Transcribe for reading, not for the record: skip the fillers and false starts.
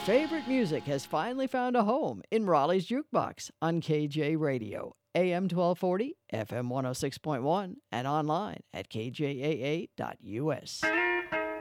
favorite music has finally found a home in Raleigh's Jukebox on KJ Radio, AM 1240, FM 106.1, and online at kjaa.us.